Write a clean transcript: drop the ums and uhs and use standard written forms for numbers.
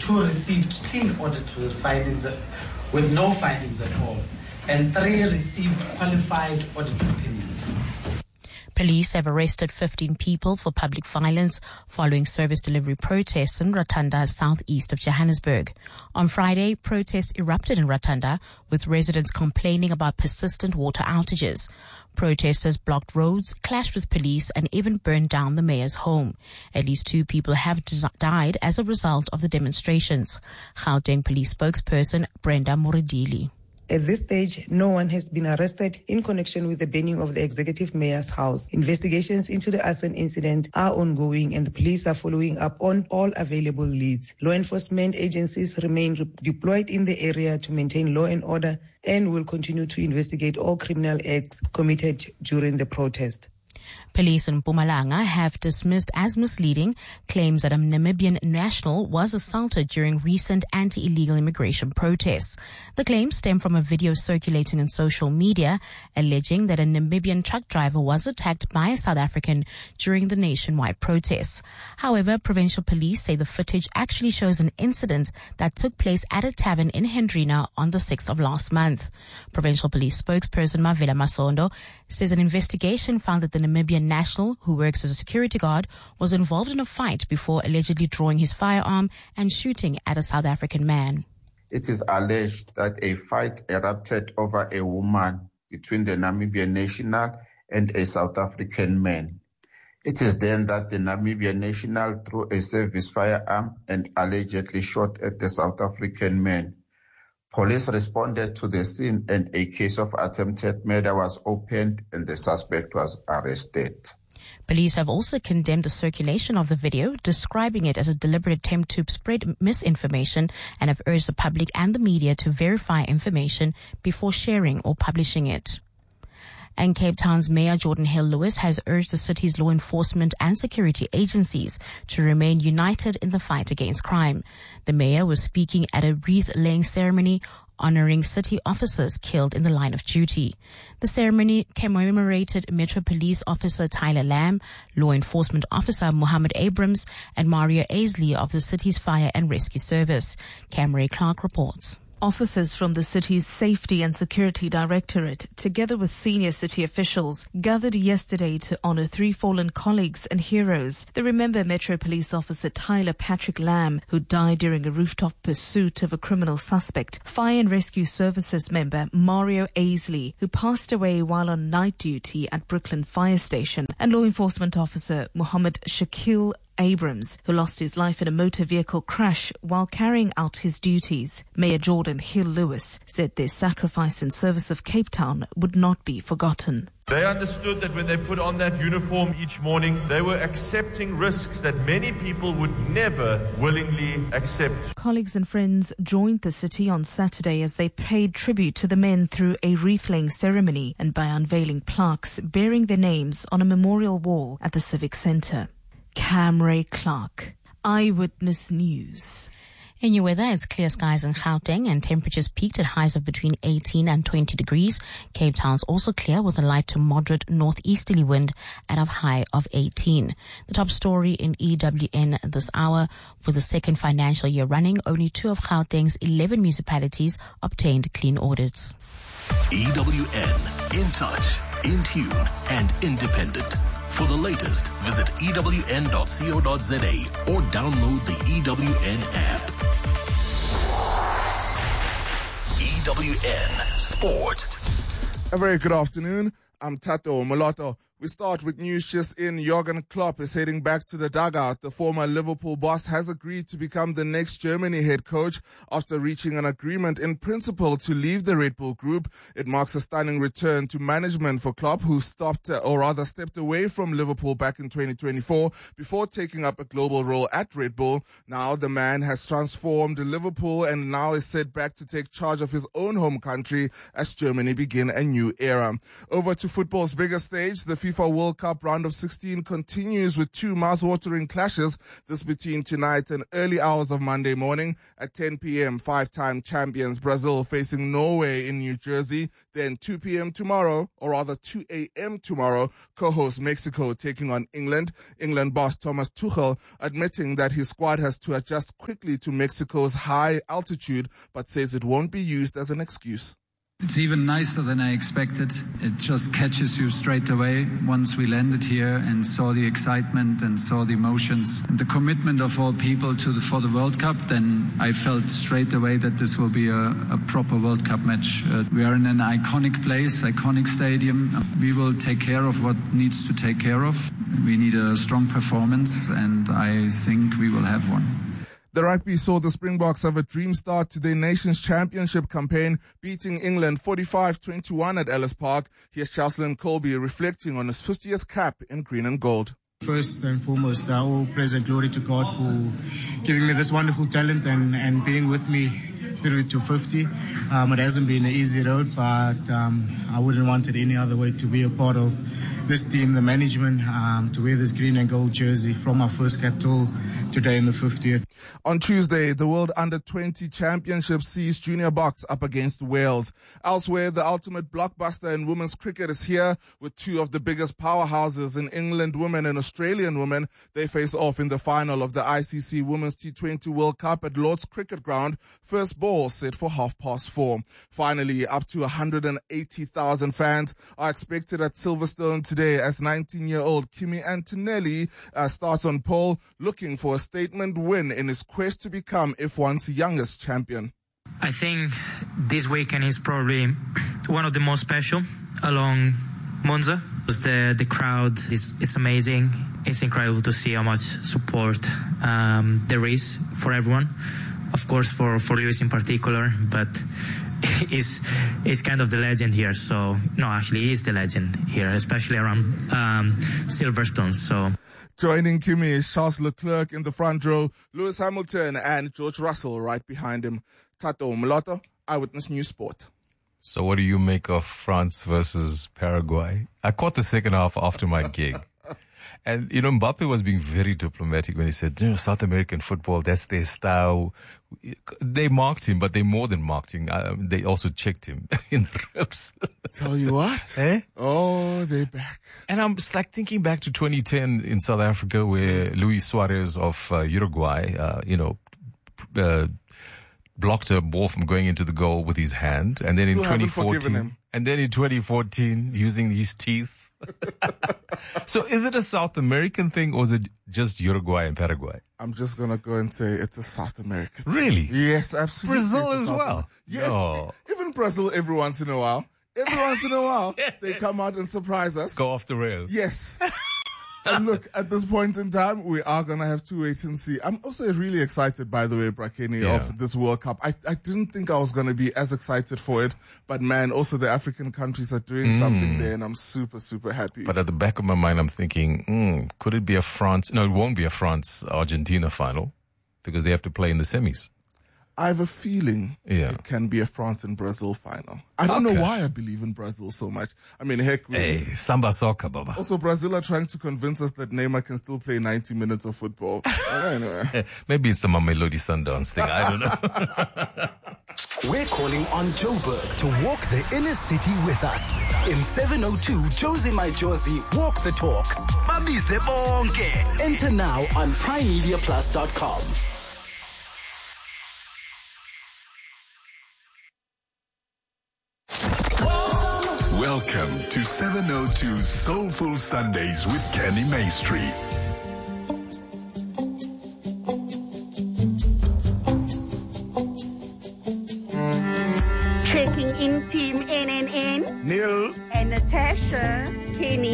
2 received clean audit with no findings at all, and 3 received qualified audit opinions. Police have arrested 15 people for public violence following service delivery protests in Rotunda, southeast of Johannesburg. On Friday, protests erupted in Rotunda, with residents complaining about persistent water outages. Protesters blocked roads, clashed with police, and even burned down the mayor's home. At least 2 people have died as a result of the demonstrations. Gauteng police spokesperson Brenda Moridili. At this stage, no one has been arrested in connection with the burning of the executive mayor's house. Investigations into the arson incident are ongoing and the police are following up on all available leads. Law enforcement agencies remain deployed in the area to maintain law and order and will continue to investigate all criminal acts committed during the protest. Police in Mpumalanga have dismissed as misleading claims that a Namibian national was assaulted during recent anti-illegal immigration protests. The claims stem from a video circulating on social media alleging that a Namibian truck driver was attacked by a South African during the nationwide protests. However, provincial police say the footage actually shows an incident that took place at a tavern in Hendrina on the 6th of last month. Provincial police spokesperson Mavela Masondo says an investigation found that the Namibian national, who works as a security guard, was involved in a fight before allegedly drawing his firearm and shooting at a South African man. It is alleged that a fight erupted over a woman between the Namibian national and a South African man. It is then that the Namibian national threw a service firearm and allegedly shot at the South African man. Police responded to the scene and a case of attempted murder was opened and the suspect was arrested. Police have also condemned the circulation of the video, describing it as a deliberate attempt to spread misinformation, and have urged the public and the media to verify information before sharing or publishing it. And Cape Town's Mayor Jordan Hill-Lewis has urged the city's law enforcement and security agencies to remain united in the fight against crime. The mayor was speaking at a wreath-laying ceremony honoring city officers killed in the line of duty. The ceremony commemorated Metro Police Officer Tyler Lamb, Law Enforcement Officer Mohammed Abrams, and Mario Aisley of the city's Fire and Rescue Service. Camry Clark reports. Officers from the city's Safety and Security Directorate, together with senior city officials, gathered yesterday to honor 3 fallen colleagues and heroes. They remember Metro Police Officer Tyler Patrick Lamb, who died during a rooftop pursuit of a criminal suspect, Fire and Rescue Services member Mario Aisley, who passed away while on night duty at Brooklyn Fire Station, and Law Enforcement Officer Mohammed Shakil Abrams, who lost his life in a motor vehicle crash while carrying out his duties. Mayor Jordan Hill-Lewis said their sacrifice in service of Cape Town would not be forgotten. They understood that when they put on that uniform each morning, they were accepting risks that many people would never willingly accept. Colleagues and friends joined the city on Saturday as they paid tribute to the men through a wreath-laying ceremony and by unveiling plaques bearing their names on a memorial wall at the Civic Centre. Camry Clark, Eyewitness News. In your weather, it's clear skies in Gauteng and temperatures peaked at highs of between 18 and 20 degrees. Cape Town's also clear with a light to moderate northeasterly wind at a high of 18. The top story in EWN this hour: for the second financial year running, only 2 of Gauteng's 11 municipalities obtained clean audits. EWN, in touch, in tune and independent. For the latest, visit ewn.co.za or download the EWN app. EWN Sport. A very good afternoon. I'm Tato Moloto. We start with news just in. Jurgen Klopp is heading back to the dugout. The former Liverpool boss has agreed to become the next Germany head coach after reaching an agreement in principle to leave the Red Bull Group. It marks a stunning return to management for Klopp, who stepped away from Liverpool back in 2024 before taking up a global role at Red Bull. Now the man has transformed Liverpool and now is set back to take charge of his own home country as Germany begin a new era. Over to football's bigger stage, the FIFA World Cup round of 16 continues with two mouth-watering clashes. This between tonight and early hours of Monday morning at 10 p.m. Five-time champions Brazil facing Norway in New Jersey. Then 2 p.m. tomorrow, or rather 2 a.m. tomorrow, co-host Mexico taking on England. England boss Thomas Tuchel admitting that his squad has to adjust quickly to Mexico's high altitude, but says it won't be used as an excuse. It's even nicer than I expected. It just catches you straight away once we landed here and saw the excitement and saw the emotions and the commitment of all people for the World Cup. Then I felt straight away that this will be a proper World Cup match. We are in an iconic place, iconic stadium. We will take care of what needs to take care of. We need a strong performance, and I think we will have one. The rugby saw the Springboks have a dream start to their Nations Championship campaign, beating England 45-21 at Ellis Park. Here's Jocelyn Colby reflecting on his 50th cap in green and gold. First and foremost, all praise and glory to God for giving me this wonderful talent and being with me through to 50. It hasn't been an easy road, but I wouldn't want it any other way to be a part of this team, the management, to wear this green and gold jersey from our first cap till today in the 50th. On Tuesday, the World Under-20 Championship sees Junior Boks up against Wales. Elsewhere, the ultimate blockbuster in women's cricket is here with two of the biggest powerhouses in England women and Australian women. They face off in the final of the ICC Women's T20 World Cup at Lord's Cricket Ground. First ball set for 4:30. Finally, up to 180,000 fans are expected at Silverstone today as 19-year-old Kimi Antonelli starts on pole, looking for a statement win in his quest to become F1's youngest champion. I think this weekend is probably one of the most special along Monza. The crowd it's amazing. It's incredible to see how much support there is for everyone. Of course, for Lewis in particular, but he's kind of the legend here. So no, actually, he is the legend here, especially around Silverstone. So. Joining Kimi is Charles Leclerc in the front row, Lewis Hamilton and George Russell right behind him. Tato Moloto, Eyewitness News Sport. So what do you make of France versus Paraguay? I caught the second half after my gig. And, Mbappe was being very diplomatic when he said, South American football, that's their style. They marked him, but they more than marked him. They also checked him in the ribs. Tell you what. Eh? Oh, they're back. And I'm just thinking back to 2010 in South Africa where Luis Suarez of Uruguay, blocked a ball from going into the goal with his hand. And then in 2014, using his teeth. So is it a South American thing or is it just Uruguay and Paraguay? I'm just going to go and say it's a South American thing. Really? Yes, absolutely. Brazil as well? Yes. No. Even Brazil every once in a while. They come out and surprise us. Go off the rails. Yes. And look, at this point in time, we are going to have to wait and see. I'm also really excited, by the way, Brakeni, of this World Cup. I didn't think I was going to be as excited for it. But man, also the African countries are doing something there, and I'm super, super happy. But at the back of my mind, I'm thinking, could it be a France? No, it won't be a France-Argentina final because they have to play in the semis. I have a feeling it can be a France and Brazil final. I don't know why I believe in Brazil so much. I mean, heck. Hey, samba soccer, baba. Also, Brazil are trying to convince us that Neymar can still play 90 minutes of football. Anyway. Maybe it's the Mamelodi Sundowns thing. I don't know. We're calling on Joburg to walk the inner city with us. In 702 Josie My Josie Walk the Talk. Babize bonke. Enter now on primemediaplus.com. Welcome to 702 Soulful Sundays with Kenny Maestri. Checking in Team NNN. Neil. And Natasha. Kenny.